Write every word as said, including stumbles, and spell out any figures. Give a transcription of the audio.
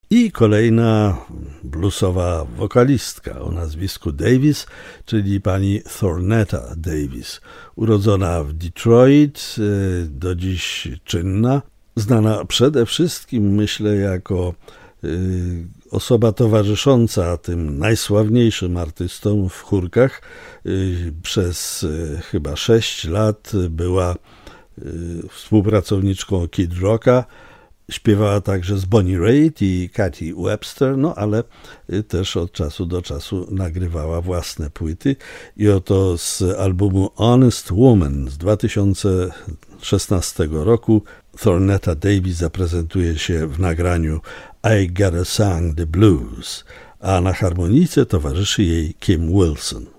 I kolejna bluesowa wokalistka o nazwisku Davis, czyli pani Thornetta Davis, urodzona w Detroit, do dziś czynna, znana przede wszystkim, myślę, jako osoba towarzysząca tym najsławniejszym artystom w chórkach. Przez chyba sześć lat była współpracowniczką Kid Rocka, śpiewała także z Bonnie Raitt i Katie Webster, no ale też od czasu do czasu nagrywała własne płyty. I oto z albumu Honest Woman z dwa tysiące szesnastego roku Thornetta Davis zaprezentuje się w nagraniu I Gotta Sing the Blues, a na harmonijce towarzyszy jej Kim Wilson.